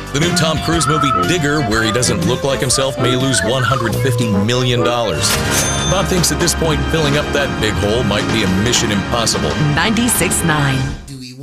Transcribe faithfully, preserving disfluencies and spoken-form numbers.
The new Tom Cruise movie Digger, where he doesn't look like himself, may lose one hundred fifty million dollars. Bob thinks at this point filling up that big hole might be a mission impossible. ninety-six point nine